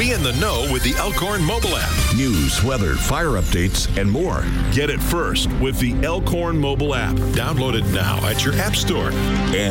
Be in the know with the Elkhorn mobile app. News, weather, fire updates, and more. Get it first with the Elkhorn mobile app. Download it now at your app store.